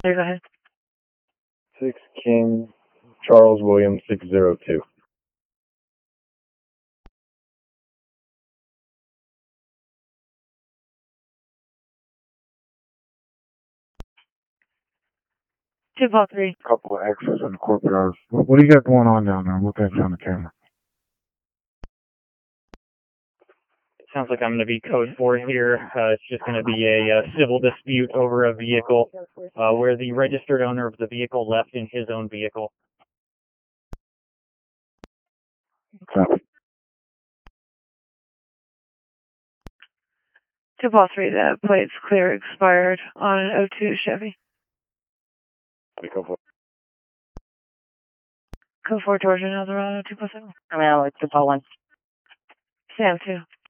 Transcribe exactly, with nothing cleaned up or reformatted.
There, go ahead. six King Charles William six zero two. two Paul three. Couple of X's in the corporate yards. What, what do you got going on down there? I'm looking at you on the camera. Sounds like I'm going to be code four here. Uh, it's just going to be a, uh civil dispute over a vehicle uh, where the registered owner of the vehicle left in his own vehicle. Copy. two Paul three, that plate's clear expired on an oh two Chevy. Go for it. Code four, Georgia, Eldorado, two Paul seven. I'm out with two Paul one. Sam two.